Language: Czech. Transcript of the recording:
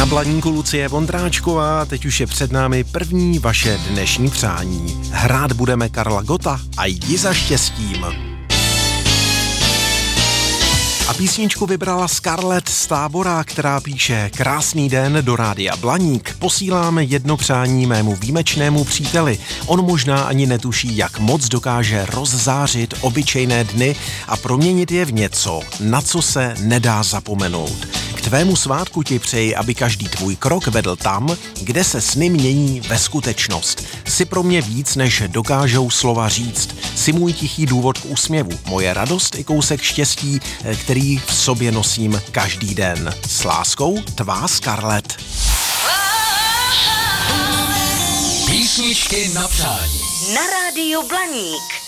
Na Blaníku Lucie Vondráčková, teď už je před námi první vaše dnešní přání. Hrát budeme Karla Gotta a jdi za štěstím. A písničku vybrala Scarlett z Tábora, která píše: Krásný den do rádia Blaník. Posíláme jedno přání mému výjimečnému příteli. On možná ani netuší, jak moc dokáže rozzářit obyčejné dny a proměnit je v něco, na co se nedá zapomenout. K tvému svátku ti přeji, aby každý tvůj krok vedl tam, kde se sny mění ve skutečnost. Jsi pro mě víc, než dokážou slova říct. Jsi můj tichý důvod k úsměvu, moje radost i kousek štěstí, který v sobě nosím každý den. S láskou, tvá Scarlett. Písničky na přání. Na rádiu Blaník.